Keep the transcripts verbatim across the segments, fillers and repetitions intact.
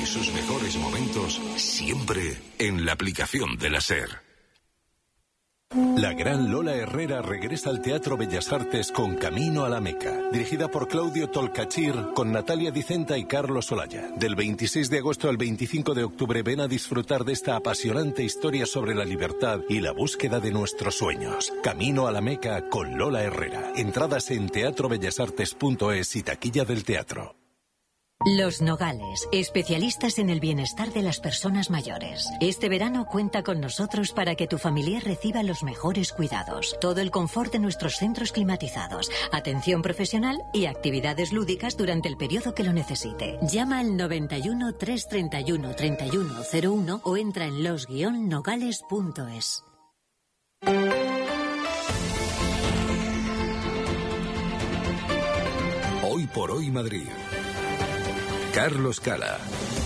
sus mejores momentos siempre en la aplicación de la SER. La gran Lola Herrera regresa al Teatro Bellas Artes con Camino a la Meca, dirigida por Claudio Tolcachir, con Natalia Dicenta y Carlos Olaya. Del veintiséis de agosto al veinticinco de octubre ven a disfrutar de esta apasionante historia sobre la libertad y la búsqueda de nuestros sueños. Camino a la Meca con Lola Herrera. Entradas en teatro bellas artes punto es y taquilla del teatro. Los Nogales, especialistas en el bienestar de las personas mayores. Este verano cuenta con nosotros para que tu familiar reciba los mejores cuidados, todo el confort de nuestros centros climatizados, atención profesional y actividades lúdicas durante el periodo que lo necesite. Llama al noventa y uno, trescientos treinta y uno, treinta y uno cero uno o entra en los guion nogales punto es. Hoy por hoy Madrid. Carlos Cala.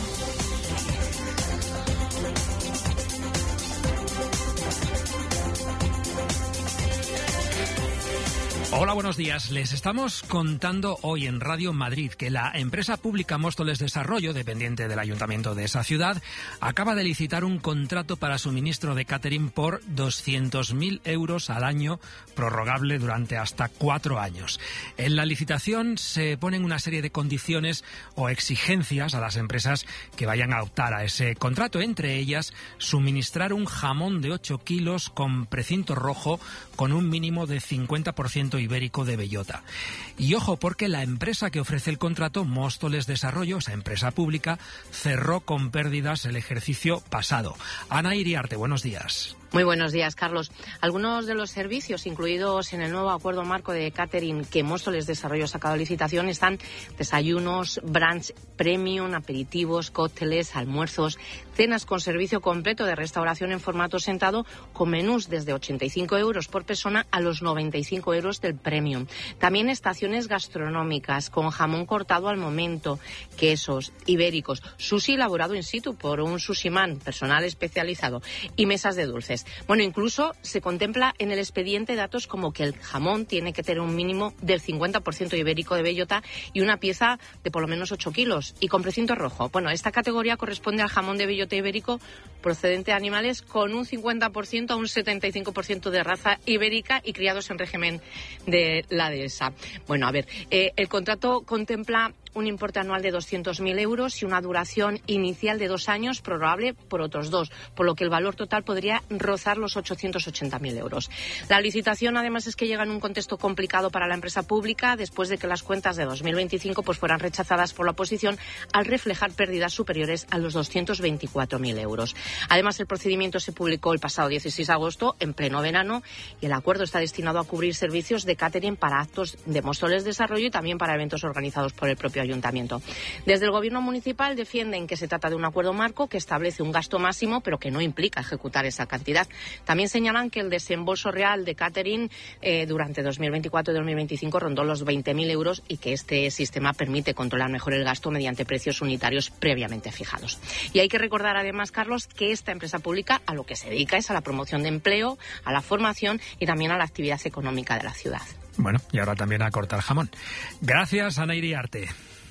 Hola, buenos días. Les estamos contando hoy en Radio Madrid que la empresa pública Móstoles Desarrollo, dependiente del ayuntamiento de esa ciudad, acaba de licitar un contrato para suministro de catering por doscientos mil euros al año, prorrogable durante hasta cuatro años. En la licitación se ponen una serie de condiciones o exigencias a las empresas que vayan a optar a ese contrato, entre ellas suministrar un jamón de ocho kilos con precinto rojo con un mínimo de cincuenta por ciento ibérico de bellota. Y ojo, porque la empresa que ofrece el contrato, Móstoles Desarrollo, esa empresa pública, cerró con pérdidas el ejercicio pasado. Ana Iriarte, buenos días. Muy buenos días, Carlos. Algunos de los servicios incluidos en el nuevo acuerdo marco de catering que Móstoles Desarrollo ha sacado a licitación están desayunos, brunch premium, aperitivos, cócteles, almuerzos, cenas con servicio completo de restauración en formato sentado con menús desde ochenta y cinco euros por persona a los noventa y cinco euros del premium. También estaciones gastronómicas con jamón cortado al momento, quesos ibéricos, sushi elaborado in situ por un sushiman, personal especializado, y mesas de dulces. Bueno, incluso se contempla en el expediente datos como que el jamón tiene que tener un mínimo del cincuenta por ciento ibérico de bellota y una pieza de por lo menos ocho kilos y con precinto rojo. Bueno, esta categoría corresponde al jamón de bellota ibérico procedente de animales con un cincuenta por ciento a un setenta y cinco por ciento de raza ibérica y criados en régimen de la dehesa. Bueno, a ver, eh, el contrato contempla un importe anual de doscientos mil euros y una duración inicial de dos años, prorrogable por otros dos, por lo que el valor total podría rozar los ochocientos ochenta mil euros. La licitación, además, es que llega en un contexto complicado para la empresa pública, después de que las cuentas de dos mil veinticinco pues fueran rechazadas por la oposición al reflejar pérdidas superiores a los doscientos veinticuatro mil euros. Además, el procedimiento se publicó el pasado dieciséis de agosto, en pleno verano, y el acuerdo está destinado a cubrir servicios de catering para actos de Móstoles Desarrollo y también para eventos organizados por el propio ayuntamiento. Desde el gobierno municipal defienden que se trata de un acuerdo marco que establece un gasto máximo, pero que no implica ejecutar esa cantidad. También señalan que el desembolso real de catering eh, durante dos mil veinticuatro y dos mil veinticinco rondó los veinte mil euros y que este sistema permite controlar mejor el gasto mediante precios unitarios previamente fijados. Y hay que recordar además, Carlos, que esta empresa pública a lo que se dedica es a la promoción de empleo, a la formación y también a la actividad económica de la ciudad. Bueno, y ahora también a cortar jamón. Gracias, Ana Iriarte.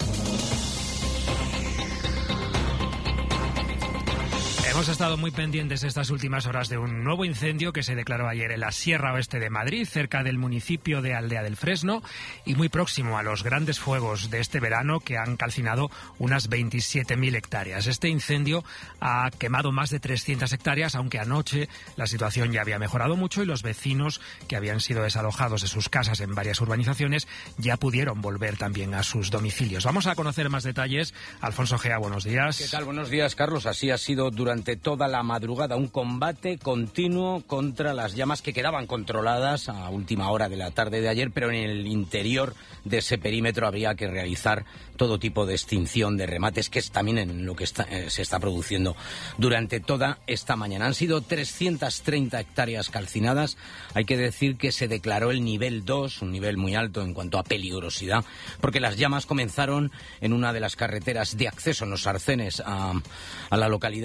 Hemos estado muy pendientes estas últimas horas de un nuevo incendio que se declaró ayer en la Sierra Oeste de Madrid, cerca del municipio de Aldea del Fresno, y muy próximo a los grandes fuegos de este verano que han calcinado unas veintisiete mil hectáreas. Este incendio ha quemado más de trescientas hectáreas, aunque anoche la situación ya había mejorado mucho y los vecinos que habían sido desalojados de sus casas en varias urbanizaciones ya pudieron volver también a sus domicilios. Vamos a conocer más detalles. Alfonso Gea, buenos días. ¿Qué tal? Buenos días, Carlos. Así ha sido durante toda la madrugada un combate continuo contra las llamas que quedaban controladas a última hora de la tarde de ayer, pero en el interior de ese perímetro habría que realizar todo tipo de extinción de remates, que es también en lo que está, eh, se está produciendo durante toda esta mañana. Han sido trescientas treinta hectáreas calcinadas. Hay que decir que se declaró el nivel dos, un nivel muy alto en cuanto a peligrosidad, porque las llamas comenzaron en una de las carreteras de acceso en los Arcenes a, a la localidad de Aldea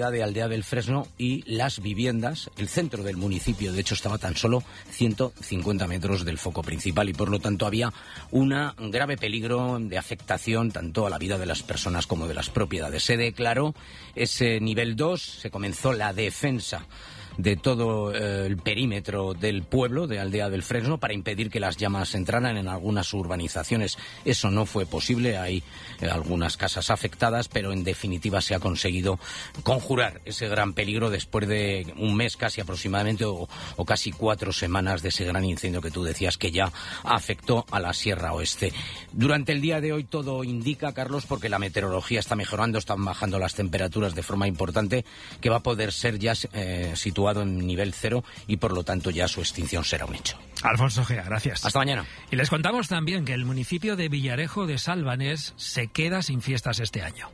aldea del Fresno y las viviendas. El centro del municipio, de hecho, estaba tan solo ciento cincuenta metros del foco principal y, por lo tanto, había un grave peligro de afectación tanto a la vida de las personas como de las propiedades. Se declaró ese nivel dos, se comenzó la defensa de todo eh, el perímetro del pueblo, de Aldea del Fresno, para impedir que las llamas entraran en algunas urbanizaciones. Eso no fue posible, hay eh, algunas casas afectadas, pero en definitiva se ha conseguido conjurar ese gran peligro después de un mes casi aproximadamente o, o casi cuatro semanas de ese gran incendio que tú decías que ya afectó a la Sierra Oeste. Durante el día de hoy todo indica, Carlos, porque la meteorología está mejorando, están bajando las temperaturas de forma importante, que va a poder ser ya eh, situado en nivel cero y por lo tanto ya su extinción será un hecho. Alfonso Gea, gracias. Hasta mañana. Y les contamos también que el municipio de Villarejo de Salvanés se queda sin fiestas este año.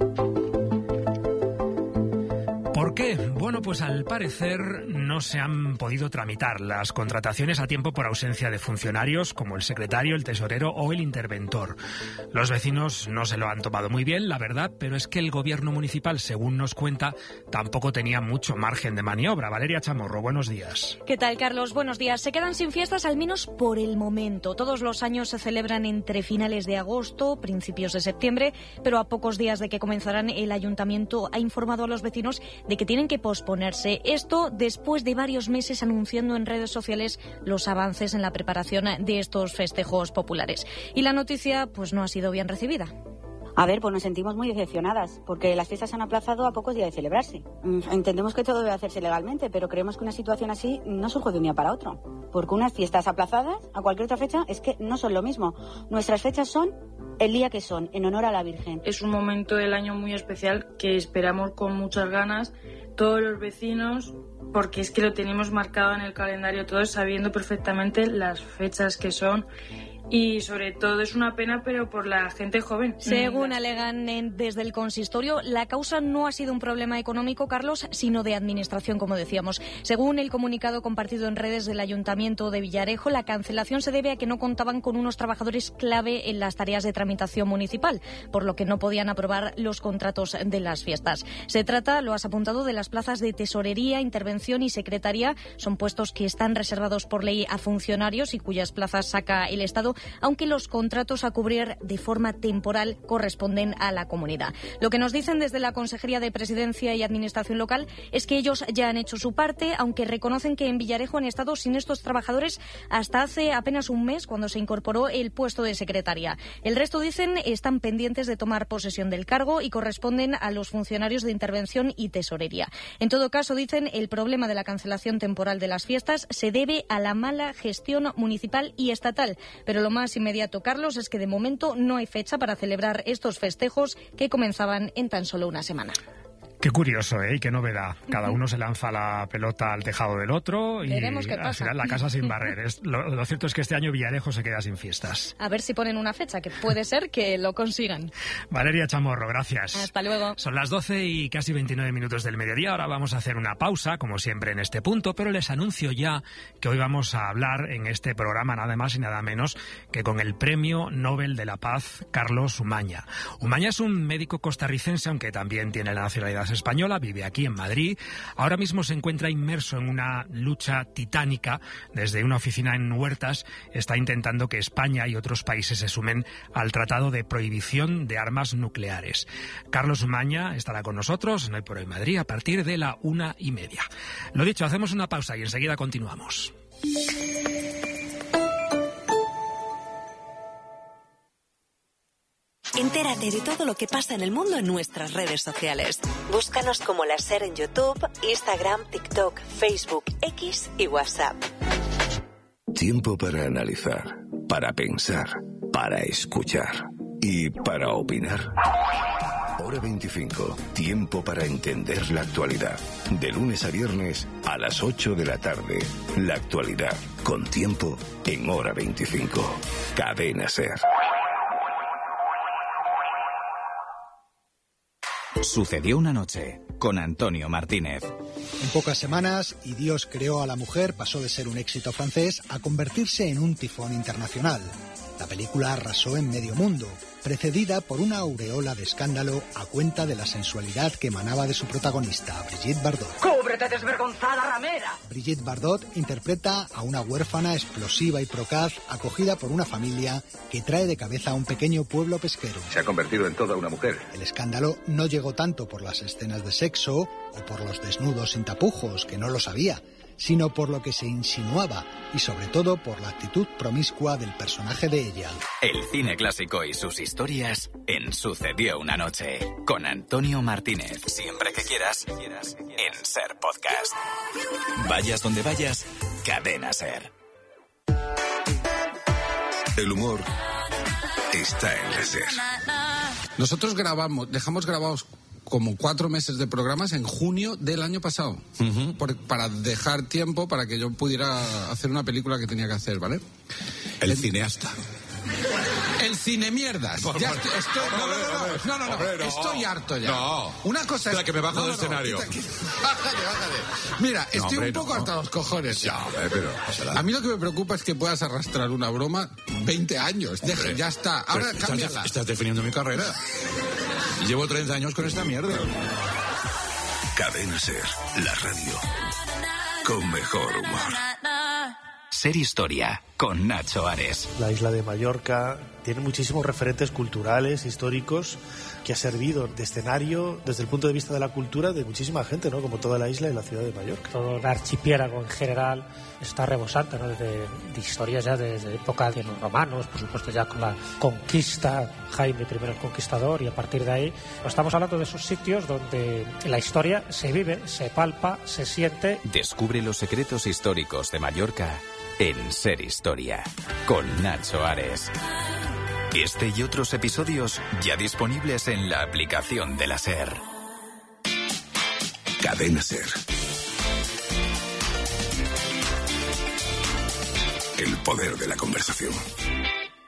¿Por qué? Bueno, pues al parecer no se han podido tramitar las contrataciones a tiempo por ausencia de funcionarios como el secretario, el tesorero o el interventor. Los vecinos no se lo han tomado muy bien, la verdad, pero es que el gobierno municipal, según nos cuenta, tampoco tenía mucho margen de maniobra. Valeria Chamorro, buenos días. ¿Qué tal, Carlos? Buenos días. Se quedan sin fiestas al menos por el momento. Todos los años se celebran entre finales de agosto, principios de septiembre, pero a pocos días de que comenzarán, el ayuntamiento ha informado a los vecinos de que tienen que posponerse. Esto después de varios meses anunciando en redes sociales los avances en la preparación de estos festejos populares. Y la noticia pues no ha sido bien recibida. A ver, pues nos sentimos muy decepcionadas, porque las fiestas se han aplazado a pocos días de celebrarse. Entendemos que todo debe hacerse legalmente, pero creemos que una situación así no surge de un día para otro. Porque unas fiestas aplazadas a cualquier otra fecha es que no son lo mismo. Nuestras fechas son el día que son, en honor a la Virgen. Es un momento del año muy especial que esperamos con muchas ganas todos los vecinos, porque es que lo tenemos marcado en el calendario todos, sabiendo perfectamente las fechas que son. Y sobre todo es una pena, pero por la gente joven. Según alegan en, desde el consistorio, la causa no ha sido un problema económico, Carlos, sino de administración, como decíamos. Según el comunicado compartido en redes del Ayuntamiento de Villarejo, la cancelación se debe a que no contaban con unos trabajadores clave en las tareas de tramitación municipal, por lo que no podían aprobar los contratos de las fiestas. Se trata, lo has apuntado, de las plazas de tesorería, intervención y secretaría. Son puestos que están reservados por ley a funcionarios y cuyas plazas saca el Estado, aunque los contratos a cubrir de forma temporal corresponden a la comunidad. Lo que nos dicen desde la Consejería de Presidencia y Administración Local es que ellos ya han hecho su parte, aunque reconocen que en Villarejo han estado sin estos trabajadores hasta hace apenas un mes, cuando se incorporó el puesto de secretaria. El resto, dicen, están pendientes de tomar posesión del cargo y corresponden a los funcionarios de intervención y tesorería. En todo caso, dicen, el problema de la cancelación temporal de las fiestas se debe a la mala gestión municipal y estatal, pero lo más inmediato, Carlos, es que de momento no hay fecha para celebrar estos festejos que comenzaban en tan solo una semana. Qué curioso, ¿eh? Y qué novedad. Cada uno se lanza la pelota al tejado del otro y veremos qué al pasa. final la casa sin barrer. Es, lo, lo cierto es que este año Villarejo se queda sin fiestas. A ver si ponen una fecha, que puede ser que lo consigan. Valeria Chamorro, gracias. Hasta luego. Son las doce y casi veintinueve minutos del mediodía. Ahora vamos a hacer una pausa, como siempre en este punto, pero les anuncio ya que hoy vamos a hablar en este programa nada más y nada menos que con el Premio Nobel de la Paz, Carlos Umaña. Umaña es un médico costarricense, aunque también tiene la nacionalidad española, vive aquí en Madrid. Ahora mismo se encuentra inmerso en una lucha titánica. Desde una oficina en Huertas está intentando que España y otros países se sumen al Tratado de Prohibición de Armas Nucleares. Carlos Umaña estará con nosotros en Hoy por Hoy Madrid a partir de la una y media. Lo dicho, hacemos una pausa y enseguida continuamos. Entérate de todo lo que pasa en el mundo en nuestras redes sociales. Búscanos como La SER en YouTube, Instagram, TikTok, Facebook, X y WhatsApp. Tiempo para analizar, para pensar, para escuchar y para opinar. Hora veinticinco. Tiempo para entender la actualidad. De lunes a viernes a las ocho de la tarde. La actualidad con Tiempo en Hora veinticinco. Cadena SER. Sucedió una noche con Antonio Martínez. En pocas semanas, Y Dios creó a la mujer pasó de ser un éxito francés a convertirse en un tifón internacional. La película arrasó en medio mundo, precedida por una aureola de escándalo a cuenta de la sensualidad que emanaba de su protagonista, Brigitte Bardot. ¡Cúbrete, desvergonzada ramera! Brigitte Bardot interpreta a una huérfana explosiva y procaz acogida por una familia que trae de cabeza a un pequeño pueblo pesquero. Se ha convertido en toda una mujer. El escándalo no llegó tanto por las escenas de sexo o por los desnudos sin tapujos, que no lo sabía, sino por lo que se insinuaba y sobre todo por la actitud promiscua del personaje de ella. El cine clásico y sus historias en Sucedió una noche, con Antonio Martínez. Siempre que quieras, en Ser Podcast. Vayas donde vayas, Cadena Ser. El humor está en la Ser. Nosotros grabamos, dejamos grabados como cuatro meses de programas en junio del año pasado, uh-huh. por, para dejar tiempo para que yo pudiera hacer una película que tenía que hacer, ¿vale? El, el cineasta. El cine mierdas. Por Ya favor. estoy, estoy, no, no, no, no, no, no, no, Hombre, no. estoy harto ya. No. Una cosa Espera, es que me bajo no, del no, no, escenario. Quita, quita. Bájate, bájate. Mira, estoy No, hombre, un poco no. hasta los cojones. Ya, hombre, pero A mí lo que me preocupa es que puedas arrastrar una broma veinte años. Deja, Hombre, ya está. Ahora pero cámbiala. Estás, estás definiendo mi carrera. Llevo treinta años con esta mierda. Cadena Ser, la radio con mejor humor. Ser Historia, con Nacho Ares. La isla de Mallorca tiene muchísimos referentes culturales, históricos, que ha servido de escenario desde el punto de vista de la cultura de muchísima gente, ¿no? Como toda la isla y la ciudad de Mallorca. Todo el archipiélago en general está rebosante, ¿no? de, de historias ya desde época de los romanos, por supuesto ya con la conquista, Jaime primero el Conquistador, y a partir de ahí pues estamos hablando de esos sitios donde la historia se vive, se palpa, se siente. Descubre los secretos históricos de Mallorca en Ser Historia, con Nacho Ares. Este y otros episodios ya disponibles en la aplicación de la Ser. Cadena Ser. El poder de la conversación.